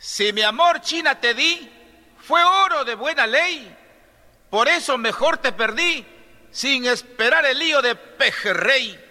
Si mi amor, China, te di, fue oro de buena ley. Por eso mejor te perdí, sin esperar el lío de pejerrey.